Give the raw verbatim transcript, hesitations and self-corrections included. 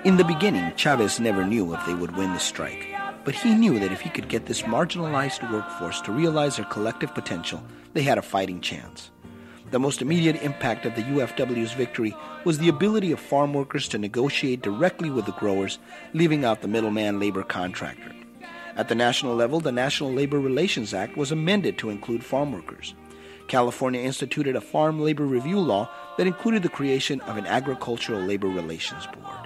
In the beginning, Chavez never knew if they would win the strike, but he knew that if he could get this marginalized workforce to realize their collective potential, they had a fighting chance. The most immediate impact of the U F W's victory was the ability of farm workers to negotiate directly with the growers, leaving out the middleman labor contractor. At the national level, the National Labor Relations Act was amended to include farm workers. California instituted a farm labor review law that included the creation of an agricultural labor relations board.